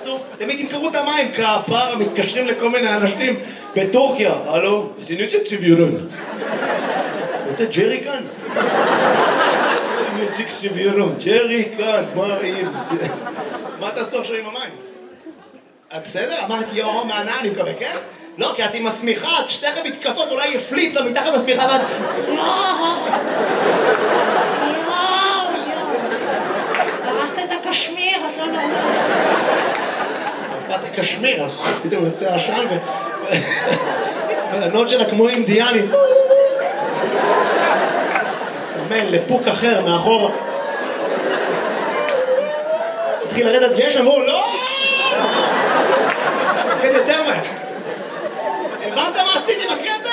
בקיצור, תמיד תמכרו את המים, כפרה, מתקשרים לכל מיני אנשים בטורקיה. הלו, סינוצית ציביורון. רוצה ג'רי כאן? סינוצית ציביורון, ג'רי כאן, מה תעשו עכשיו עם המים? בסדר? אמרתי, יואו, מענה, אני מקווה, כן? לא, כי את עם השמיכה, את שתיכם מתכסות, אולי יפליצה מתחת לשמיכה ואת... הרסת את הקשמיר, את לא נורמלית. שרפת הקשמיר, פתאום יוצא עשן והנוד שלה כמו אינדיאנים. סמל לפוק אחר מאחור. התחיל לרדת גשם, אמרו, לא! תקד יותר מהר. הבנת מה עשיתי בקטע?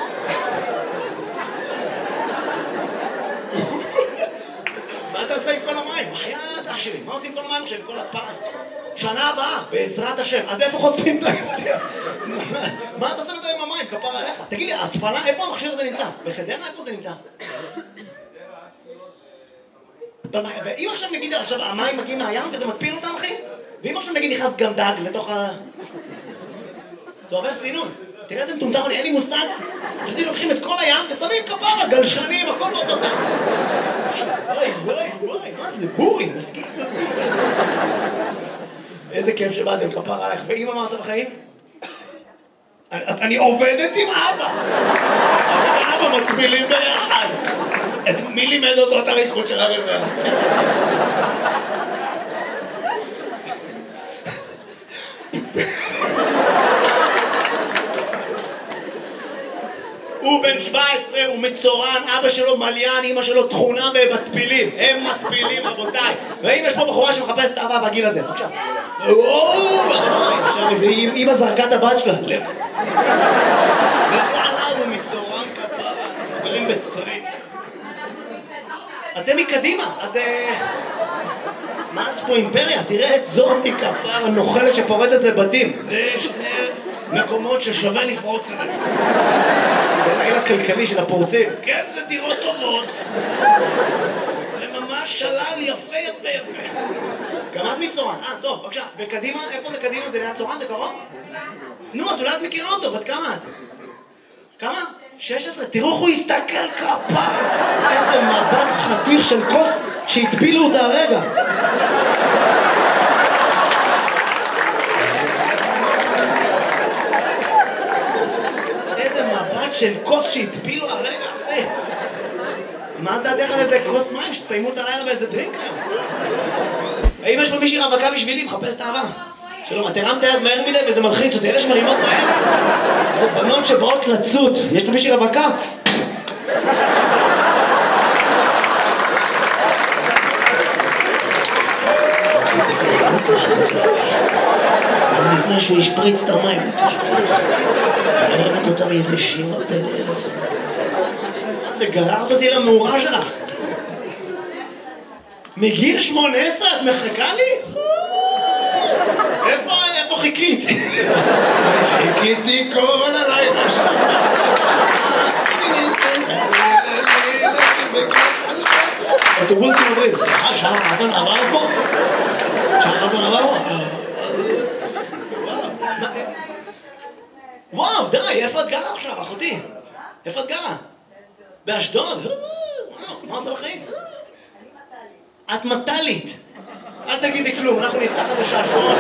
מה תעשה עם כל המים? בחייאת אח שלי, מה עושים עם כל המים עכשיו, עם כל התפעה? שנה הבאה, בעזרת השם. אז איפה חושפים את ההפתיע? מה אתה עושה עם המים? כפר עליך. תגיד לי, התפלה, איפה המכשיר הזה נמצא? בחדרה, איפה זה נמצא? ואם עכשיו נגיד, עכשיו המים מגיעים מהים וזה מטפיל אותם, אחי? ואם עכשיו נגיד נכנס גם דג לתוך ה... זה עובר סינון. תראה איזה מטומטם, אין לי מושג. פשוט לוקחים את כל הים ושמים כפרה, גלשנים, הכל באותו דם. וואי, מה זה? בורי, מסכים זה בורי. איזה כיף שבאתם, כפרה עליך. ואמא מה עושה בחיים? אני עובדת עם אבא. אבא מקבילים ביחד. מי לימד אותו את הריקוד של הרבע? הוא בן 17, הוא מצורן, אבא שלו מליין, אמא שלו תכונה במטפילים. הם מטפילים, רבותיי. ואם יש פה בחורה שמחפשת אהבה בגיל הזה, בבקשה. אמא זרקה את הבת שלה, לב. עליו הוא מצורן כפרה, גרים בצריף. אתם מקדימה, אז... מה זה פה אימפריה? תראה את זאתי כפרה נוחלת שפורצת לבתים. זה שני מקומות ששווה לפרוץ אליהם. בליל הכלכלי של הפורצים. כן, זה דירות טובות. זה ממש שלל יפה. גם את מצורן. טוב, בבקשה. וקדימה, איפה זה קדימה? זה ליד צורן? זה קרוב? נו, אז אולי את מכירה אותו. בת כמה את? כמה? 16. תראו איך הוא הסתכל כפרה. איזה מבט חתיר של כוס שהטפילו אותה הרגע. של כוס שהטפילו הרגע, אחי. מה דעתך על איזה כוס מים שתסיימו את הלילה באיזה דרינק היום? האם יש פה מישהי רווקה בשבילי? מחפש את האהבה. שלום, את הרמת היד מהר מדי וזה מלחיץ אותי. אלה שמרימות מהר. זה בנות שבאות לצוד. יש פה מישהי רווקה? לפני שהוא ישפריץ את המים. אני אוהבת אותם יבשים הרבה לאלף. מה זה, גררת אותי למאורה שלך? מגיל 18 את מחכה לי? איפה חיכית? חיכיתי כל הלילה שם. אוטובוסים עוברים, סליחה, שעה חזן עבר פה? שעה חזן עבר פה? וואו, די, איפה את גרה עכשיו, אחותי? איפה את גרה? באשדוד? וואו, מה עושה בחיים? את מטלית. אל תגידי כלום, אנחנו נפתח את השעשועון.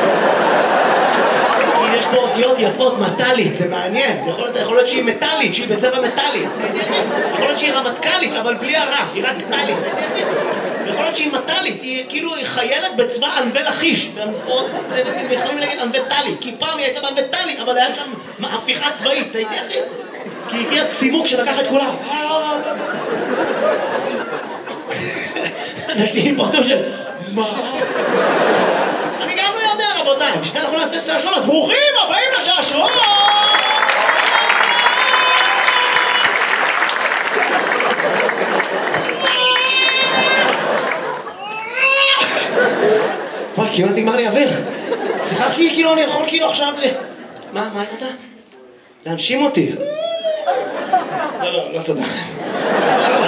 כי יש פה אותיות יפות, מטלית, זה מעניין. זה יכול להיות שהיא מטלית, שהיא בצבע מטלי. יכול להיות שהיא רמטכ"לית, אבל בלי הרע, היא רק טלית. יכול להיות שהיא מטלית, היא כאילו חיילת בצבא ענבי לכיש. זה יכולים להגיד ענבי טלי, כי פעם היא הייתה בענבי טלית, אבל היה שם הפיכה צבאית, אתה יודע אחי? כי הגיע צימוק שלקח את כולם. אנשים פרטו של... מה? אני גם לא יודע, רבותיי. בשביל אנחנו נעשה שעשועון, אז ברוכים הבאים לשעשועון! וואי, כמעט נגמר לי אוויר. סליחה, כאילו אני יכול כאילו עכשיו מה היא רוצה? להנשים אותי. לא, תודה.